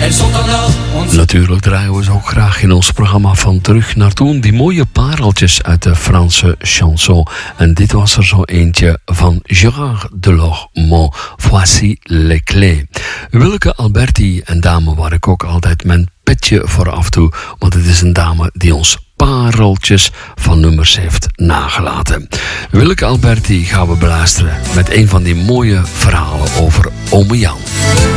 Natuurlijk draaien we ze ook graag in ons programma van Terug naar Toen. Die mooie pareltjes uit de Franse chanson. En dit was er zo eentje van Gérard Delormeau. Voici les clés. Willeke Alberti, een dame waar ik ook altijd mijn petje voor afdoe. Want het is een dame die ons pareltjes van nummers heeft nagelaten. Willeke Alberti gaan we beluisteren met een van die mooie verhalen over Ome Jan.